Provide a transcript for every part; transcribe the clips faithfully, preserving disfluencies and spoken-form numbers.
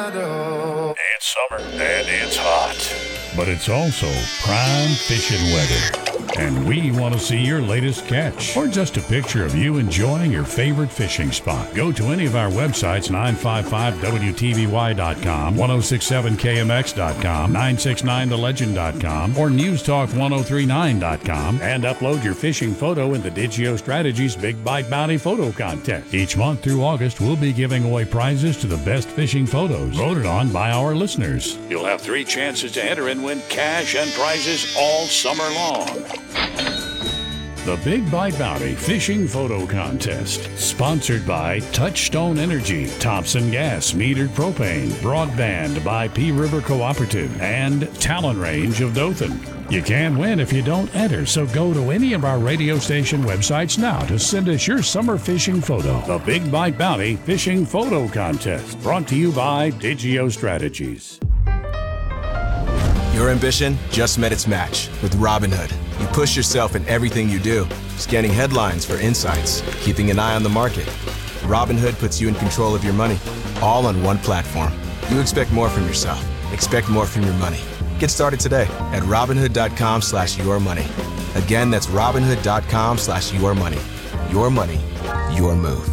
It's summer and it's hot, but it's also prime fishing weather. And we want to see your latest catch or just a picture of you enjoying your favorite fishing spot. Go to any of our websites, nine five five W T V Y dot com, ten sixty-seven K M X dot com, nine sixty-nine the legend dot com, or news talk ten thirty-nine dot com, and upload your fishing photo in the Digio Strategies Big Bite Bounty Photo Contest. Each month through August, we'll be giving away prizes to the best fishing photos voted on by our listeners. You'll have three chances to enter and win cash and prizes all summer long. The Big Bite Bounty Fishing Photo Contest, sponsored by Touchstone Energy, Thompson Gas Metered Propane, Broadband by P River Cooperative, and Talon Range of Dothan. You can win if you don't enter, so go to any of our radio station websites now to send us your summer fishing photo. The Big Bite Bounty Fishing Photo Contest, brought to you by Digio Strategies. Your ambition just met its match with Robinhood. You push yourself in everything you do, scanning headlines for insights, keeping an eye on the market. Robinhood puts you in control of your money, all on one platform. You expect more from yourself. Expect more from your money. Get started today at Robinhood.com slash your money. Again, that's Robinhood.com slash your money. Your money, your move.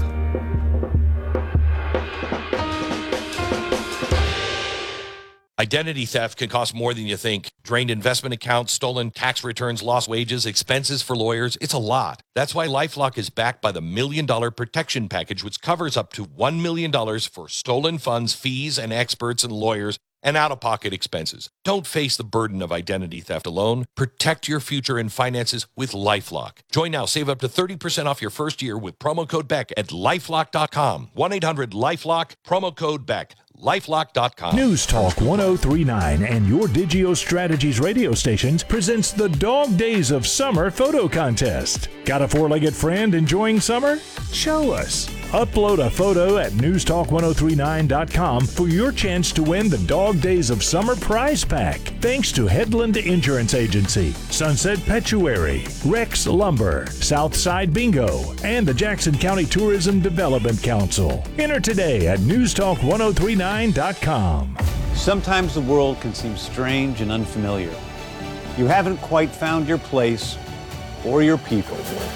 Identity theft can cost more than you think. Drained investment accounts, stolen tax returns, lost wages, expenses for lawyers. It's a lot. That's why LifeLock is backed by the Million Dollar Protection Package, which covers up to one million dollars for stolen funds, fees, and experts and lawyers, and out-of-pocket expenses. Don't face the burden of identity theft alone. Protect your future and finances with LifeLock. Join now. Save up to thirty percent off your first year with promo code Beck at lifelock dot com. one eight hundred LifeLock, promo code Beck. lifelock dot com. News Talk ten thirty-nine and your Digio Strategies radio stations presents the Dog Days of Summer Photo Contest. Got a four-legged friend enjoying summer? Show us. Upload a photo at news talk ten thirty-nine dot com for your chance to win the Dog Days of Summer prize pack. Thanks to Headland Insurance Agency, Sunset Petuary, Rex Lumber, Southside Bingo, and the Jackson County Tourism Development Council. Enter today at news talk ten thirty-nine dot com. Sometimes the world can seem strange and unfamiliar. You haven't quite found your place or your people.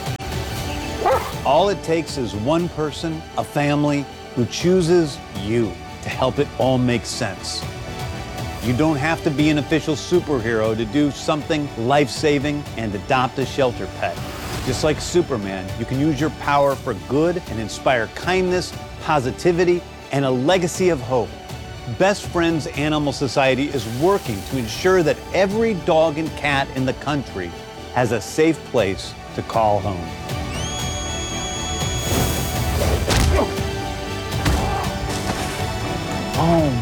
All it takes is one person, a family, who chooses you to help it all make sense. You don't have to be an official superhero to do something life-saving and adopt a shelter pet. Just like Superman, you can use your power for good and inspire kindness, positivity, and a legacy of hope. Best Friends Animal Society is working to ensure that every dog and cat in the country has a safe place to call home. Home.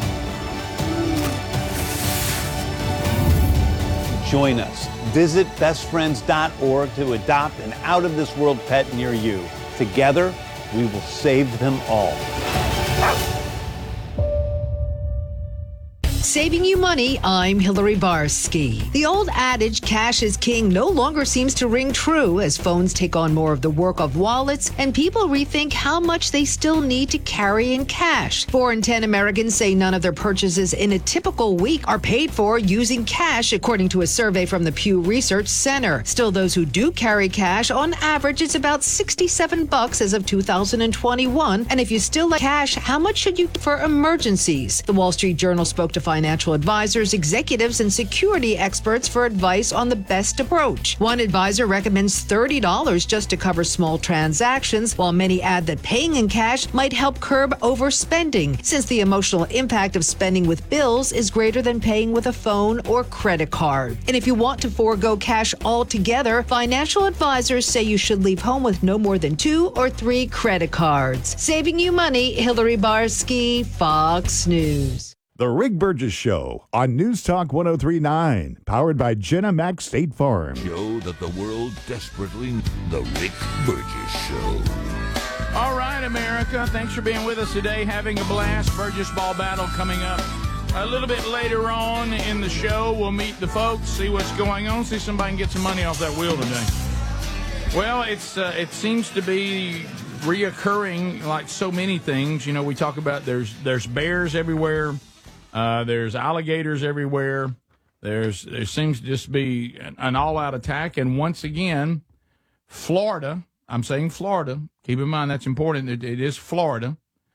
Join us. Visit best friends dot org to adopt an out-of-this-world pet near you. Together, we will save them all. Saving you money, I'm Hillary Barsky. The old adage, cash is king, no longer seems to ring true as phones take on more of the work of wallets and people rethink how much they still need to carry in cash. Four in ten Americans say none of their purchases in a typical week are paid for using cash, according to a survey from the Pew Research Center. Still, those who do carry cash, on average, it's about sixty-seven bucks as of two thousand twenty-one. And if you still like cash, how much should you for emergencies? The Wall Street Journal spoke to financial advisors, executives, and security experts for advice on the best approach. One advisor recommends thirty dollars just to cover small transactions, while many add that paying in cash might help curb overspending, since the emotional impact of spending with bills is greater than paying with a phone or credit card. And if you want to forego cash altogether, financial advisors say you should leave home with no more than two or three credit cards. Saving you money, Hillary Barsky, Fox News. The Rick Burgess Show on News Talk ten thirty-nine, powered by Jenna Mac State Farm. Show that the world desperately needs. The Rick Burgess Show. All right, America, thanks for being with us today. Having a blast. Burgess Ball Battle coming up a little bit later on in the show. We'll meet the folks, see what's going on, see if somebody can get some money off that wheel today. Well, it's uh, it seems to be reoccurring, like so many things. You know, we talk about there's there's bears everywhere, uh, there's alligators everywhere. There's there seems to just be an, an all-out attack, and once again, Florida. I'm saying Florida. Keep in mind that's important. It, it is Florida.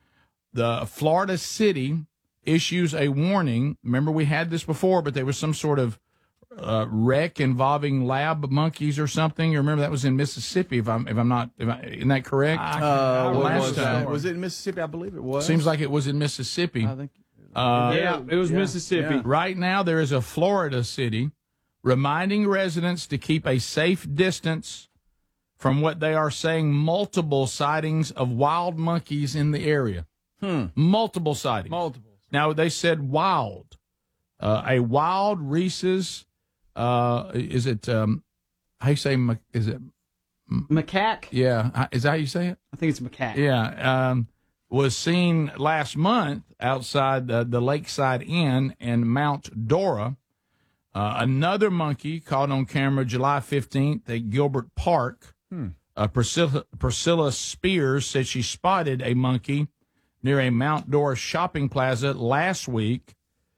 The Florida city issues a warning. Remember, we had this before, but there was some sort of uh, wreck involving lab monkeys or something. You remember that was in Mississippi? If I'm if I'm not, if I, isn't that correct? Uh, what last was, time. that? was it in Mississippi? I believe it was. Seems like it was in Mississippi. I think. Uh, yeah, it was yeah, Mississippi. yeah. Right now, there is a Florida city reminding residents to keep a safe distance from what they are saying multiple sightings of wild monkeys in the area. Hmm. Multiple sightings. Multiple. Now, they said wild. Uh, a wild rhesus, uh, is it, um, how you say, ma- is it? Macaque? Yeah. Is that how you say it? I think it's macaque. Yeah. Um, was seen last month outside the, the Lakeside Inn in Mount Dora. Uh, another monkey caught on camera July fifteenth at Gilbert Park. Hmm. Uh, Priscilla, Priscilla Spears said she spotted a monkey near a Mount Dora shopping plaza last week.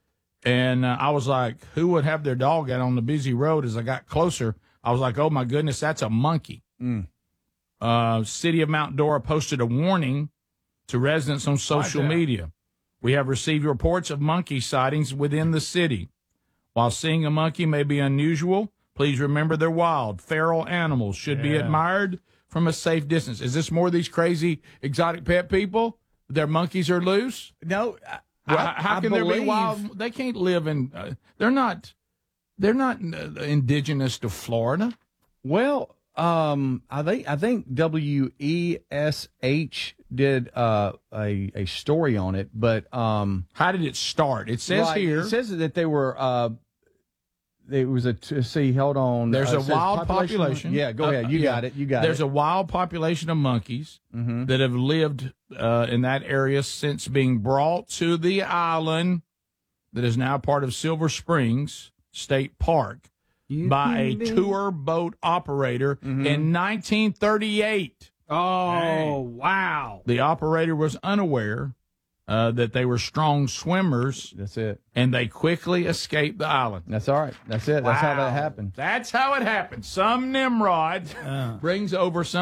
And uh, I was like, who would have their dog out on the busy road? As I got closer, I was like, oh, my goodness, that's a monkey. Mm. Uh, City of Mount Dora posted a warning to residents on social Watch out. media. We have received reports of monkey sightings within the city. While seeing a monkey may be unusual, please remember they're wild. Feral animals should be Yeah. admired from a safe distance. Is this more of these crazy exotic pet people? Their monkeys are loose? No. I, Well, I, how I can there be believe- wild? They can't live in. Uh, they're not. They're not uh, indigenous to Florida. Well, um, I think I think W E S H did uh, a a story on it, but um, How did it start? It says right, here. it says that they were. Uh, it was a to see. Hold on. There's uh, a it says wild population. Yeah, go Uh, ahead. You yeah. got it. You got There's it. a wild population of monkeys Mm-hmm. that have lived uh, in that area since being brought to the island that is now part of Silver Springs State Park by a tour boat operator in nineteen thirty-eight. Oh, wow. The operator was unaware uh, that they were strong swimmers, That's it. and they quickly escaped the island. That's all right. That's it. That's how Wow. that happened. That's how it happened. Some Nimrod brings over some.